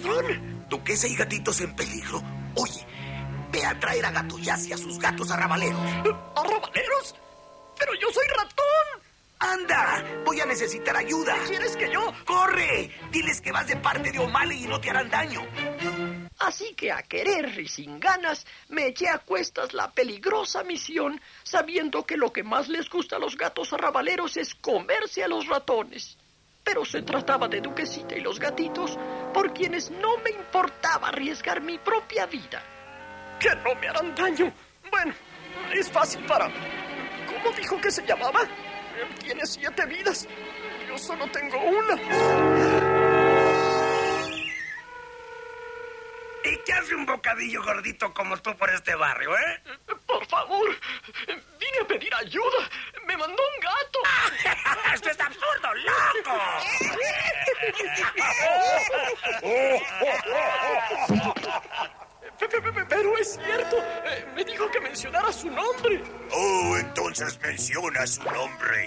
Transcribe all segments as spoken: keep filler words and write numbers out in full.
Perdón. Duquesa y gatitos en peligro. Oye, ve a traer a Gato Jazz y a sus gatos arrabaleros. ¿Arrabaleros? Pero yo soy ratón. ¡Anda! Voy a necesitar ayuda. ¿Qué quieres que yo? ¡Corre! Diles que vas de parte de O'Malley y no te harán daño. Así que a querer y sin ganas me eché a cuestas la peligrosa misión, sabiendo que lo que más les gusta a los gatos arrabaleros es comerse a los ratones. Pero se trataba de Duquesita y los gatitos, por quienes no me importaba arriesgar mi propia vida. ¡Que no me harán daño! Bueno, es fácil para mí. ¿Cómo dijo que se llamaba? Él tiene siete vidas. Yo solo tengo una. ¿Y qué hace un bocadillo gordito como tú por este barrio, eh? Por favor, vine a pedir ayuda. Me mandó un gato. ¡Esto es absurdo, loco! Pero es cierto. Me dijo que mencionara su nombre. Oh, entonces menciona su nombre.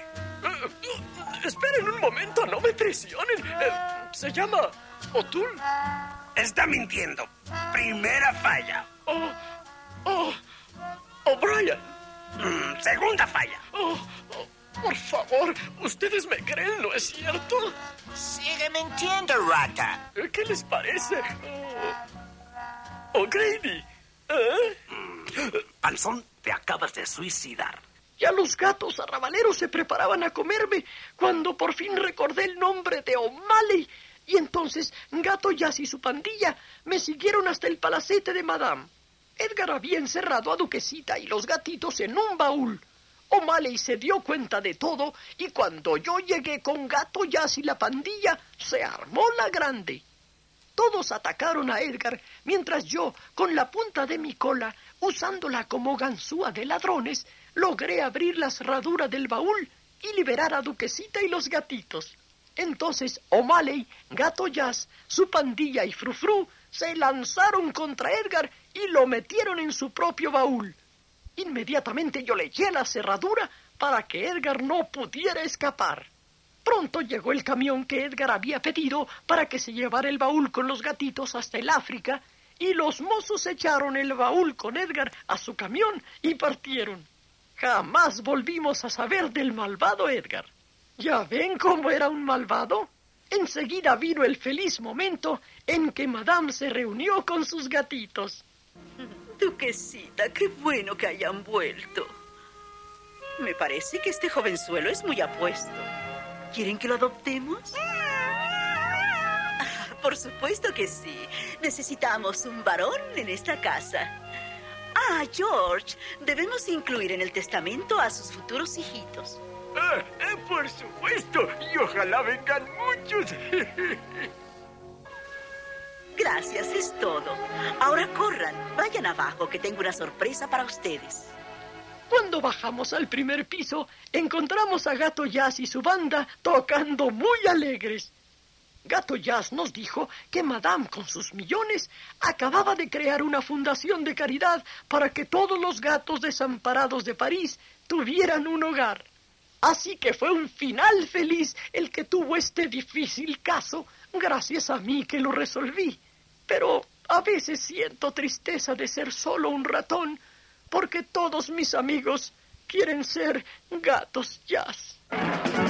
Esperen un momento, no me presionen. Se llama O'Toole. Está mintiendo. Primera falla. Oh, oh, O'Brien. Mm, segunda falla. Oh, oh, por favor, ustedes me creen, ¿no es cierto? Sigue mintiendo, rata. ¿Qué les parece? Oh, O'Grady. ¿Eh? Mm, Panzón, te acabas de suicidar. Ya los gatos arrabaleros se preparaban a comerme cuando por fin recordé el nombre de O'Malley. Y entonces Gato Jazz y su pandilla me siguieron hasta el palacete de Madame. Edgar había encerrado a Duquesita y los gatitos en un baúl. O'Malley se dio cuenta de todo y cuando yo llegué con Gato Jazz y la pandilla, se armó la grande. Todos atacaron a Edgar, mientras yo, con la punta de mi cola, usándola como ganzúa de ladrones, logré abrir la cerradura del baúl y liberar a Duquesita y los gatitos. Entonces O'Malley, Gato Jazz, su pandilla y Frufru se lanzaron contra Edgar y lo metieron en su propio baúl. Inmediatamente yo le eché la cerradura para que Edgar no pudiera escapar. Pronto llegó el camión que Edgar había pedido para que se llevara el baúl con los gatitos hasta el África, y los mozos echaron el baúl con Edgar a su camión y partieron. Jamás volvimos a saber del malvado Edgar. ¿Ya ven cómo era un malvado? Enseguida vino el feliz momento en que Madame se reunió con sus gatitos. Duquesita, qué bueno que hayan vuelto. Me parece que este jovenzuelo es muy apuesto. ¿Quieren que lo adoptemos? Ah, por supuesto que sí. Necesitamos un varón en esta casa. Ah, George, debemos incluir en el testamento a sus futuros hijitos. Ah, eh, por supuesto, y ojalá vengan muchos. Gracias, es todo. Ahora corran, vayan abajo, que tengo una sorpresa para ustedes. Cuando bajamos al primer piso, encontramos a Gato Jazz y su banda tocando muy alegres. Gato Jazz nos dijo que Madame, con sus millones, acababa de crear una fundación de caridad para que todos los gatos desamparados de París tuvieran un hogar. Así que fue un final feliz el que tuvo este difícil caso, gracias a mí que lo resolví. Pero a veces siento tristeza de ser solo un ratón, porque todos mis amigos quieren ser Gatos Jazz.